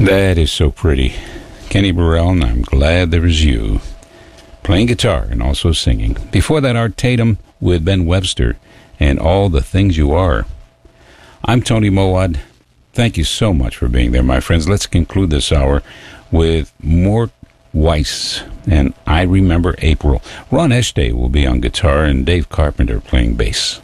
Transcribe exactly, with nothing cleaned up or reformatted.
That is so pretty. Kenny Burrell, and I'm Glad There Was You. Playing guitar and also singing. Before that, Art Tatum with Ben Webster and All the Things You Are. I'm Tony Mowat. Thank you so much for being there, my friends. Let's conclude this hour with Mort Weiss and I Remember April. Ron Eshte will be on guitar and Dave Carpenter playing bass.